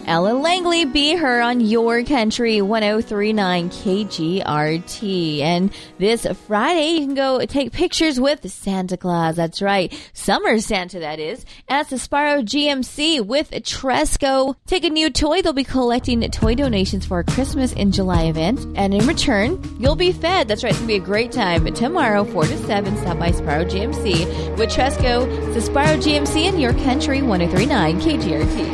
Ellen Langley, Be Her on Your Country 1039 KGRT. And this Friday, you can go take pictures with Santa Claus. That's right. Summer Santa, that is. At the Sparrow GMC with Tresco. Take a new toy. They'll be collecting toy donations for our Christmas in July event. And in return, you'll be fed. That's right. It's going to be a great time. Tomorrow, 4 to 7, stop by Sparrow GMC with Tresco. The Sparrow GMC in Your Country 1039 KGRT.